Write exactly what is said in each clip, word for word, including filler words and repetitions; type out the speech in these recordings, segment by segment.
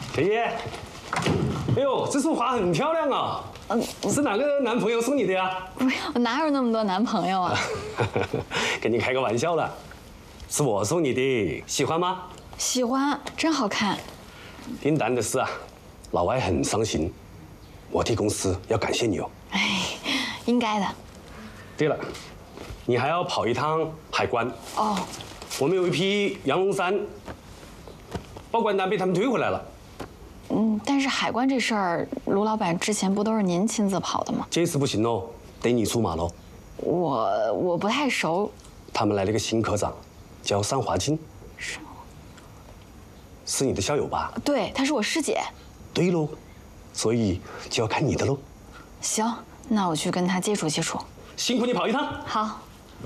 铁爷，哎呦，这束花很漂亮啊！嗯，是哪个男朋友送你的呀？ 不是，我哪有那么多男朋友啊？ 跟你开个玩笑了，是我送你的，喜欢吗？ 喜欢，真好看。 丁丹的事啊，老外很伤心，我替公司要感谢你哦。 哎，应该的。 对了，你还要跑一趟海关哦。 我们有一批羊绒衫，报关单被他们退回来了。 嗯，但是海关这事儿，卢老板之前不都是您亲自跑的吗？ 这次不行喽，得你出马喽。 我我不太熟。 他们来了个新科长，叫尚华金。是。是你的校友吧？ 对，她是我师姐。 对喽，所以就要看你的喽。 行，那我去跟她接触接触。 辛苦你跑一趟。 好。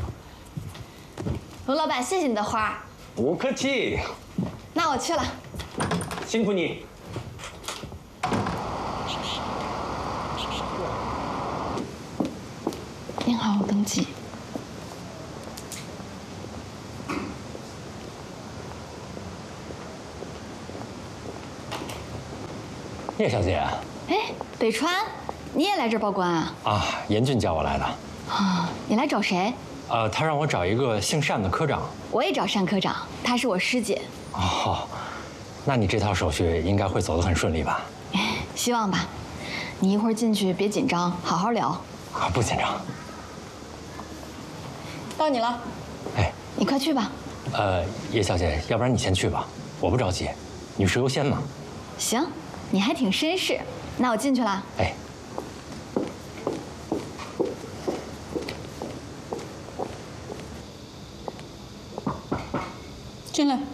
卢老板，谢谢你的花。 不客气。 那我去了。 辛苦你。 您好，登记。 叶小姐。 哎，北川，你也来这儿报关啊？ 啊，严俊叫我来的。 啊，你来找谁？ 呃，他让我找一个姓单的科长。 我也找单科长，她是我师姐。 哦，那你这套手续应该会走得很顺利吧？ 希望吧。你一会儿进去别紧张，好好聊。 啊，不紧张。 到你了。 哎， 你快去吧。 呃，叶小姐，要不然你先去吧，我不着急，女士优先嘛。 行，你还挺绅士。那我进去了。 哎。 进来。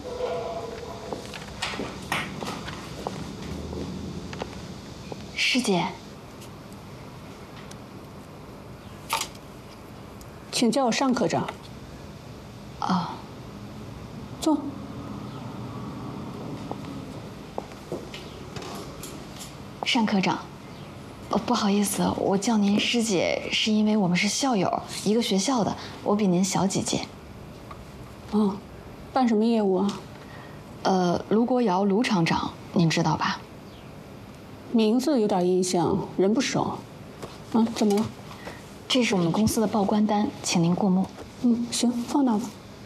师姐， 请叫我尚科长。 啊， 坐。 单科长，哦，不好意思，我叫您师姐是因为我们是校友，一个学校的，我比您小几届。 哦，办什么业务啊？ 呃，卢国尧，卢厂长，您知道吧？ 名字有点印象，人不熟。啊，怎么了？ 这是我们公司的报关单，请您过目。 嗯，行，放那吧。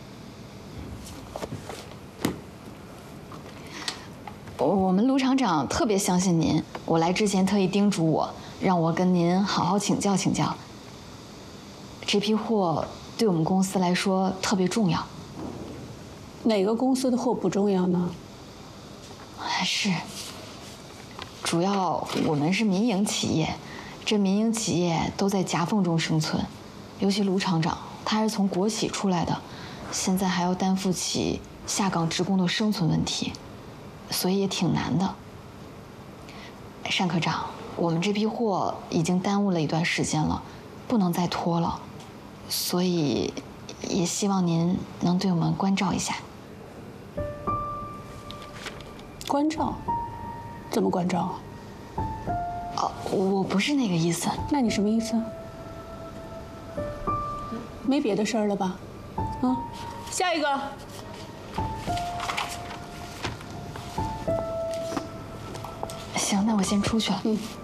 我们卢厂长特别相信您，我来之前特意叮嘱我，让我跟您好好请教请教。这批货对我们公司来说特别重要。 哪个公司的货不重要呢？ 是。主要我们是民营企业，这民营企业都在夹缝中生存，尤其卢厂长，他是从国企出来的，现在还要担负起下岗职工的生存问题，所以也挺难的。单科长，我们这批货已经耽误了一段时间了，不能再拖了，所以也希望您能对我们关照一下。 关照？怎么关照？ 哦，我不是那个意思。 那你什么意思？没别的事儿了吧？啊，下一个。 行，那我先出去了。 嗯。